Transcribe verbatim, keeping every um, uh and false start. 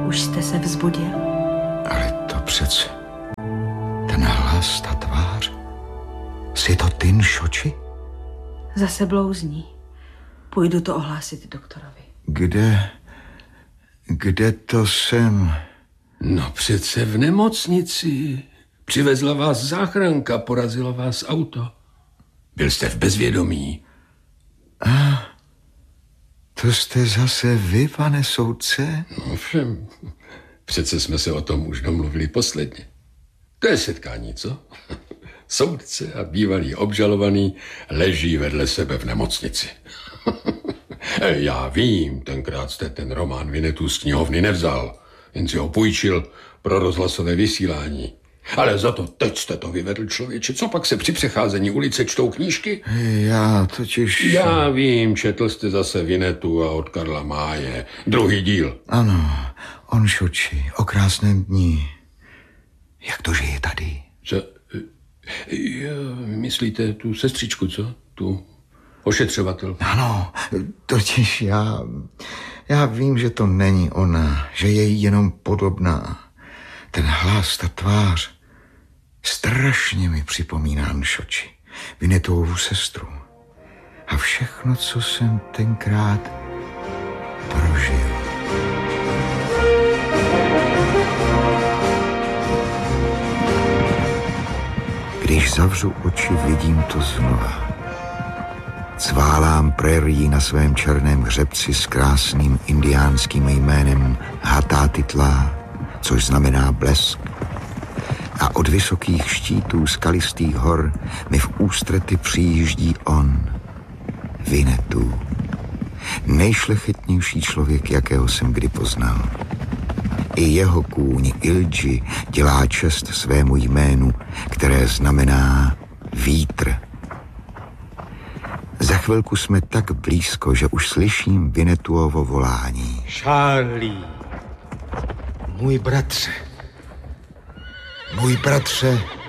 Už jste se vzbudil? Ale to přece... Ten hlas, ta tvář... Jsi to ty, Nšoči? Zase blouzní. Půjdu to ohlásit doktorovi. Kde... Kde to jsem? No přece v nemocnici. Přivezla vás záchranka, porazilo vás auto. Byl jste v bezvědomí. A to jste zase vy, pane soudce? No všem, přece jsme se o tom už domluvili posledně. To je setkání, co? Soudce a bývalý obžalovaný leží vedle sebe v nemocnici. Já vím, tenkrát jste ten román Vinetu z knihovny nevzal, jen si ho půjčil pro rozhlasové vysílání. Ale za to teď jste to vyvedl, člověče. Co pak se při přecházení ulice čtou knížky? Já totiž... Já vím, četl jste zase Vinetu a od Karla Máje. Druhý díl. Ano, o Nšoči, o krásném dní. Jak to žije tady? Co? Jo, myslíte tu sestřičku, co? Tu ošetřovatel. Ano, totiž já... Já vím, že to není ona, že je jí jenom podobná. Ten hlas, ta tvář, strašně mi připomíná Nšoči, Vinetovu sestru. A všechno, co jsem tenkrát prožil. Když zavřu oči, vidím to znova. Cválám prérii na svém černém hřebci s krásným indiánským jménem Hatatitla, což znamená blesk. A od vysokých štítů skalistých hor mi v ústrety přijíždí on, Vinetu. Nejšlechetnější člověk, jakého jsem kdy poznal. I jeho kůň Ilji dělá čest svému jménu, které znamená vítr. Za chvilku jsme tak blízko, že už slyším Vinetuovo volání. Charlie, můj bratře. Můj bratře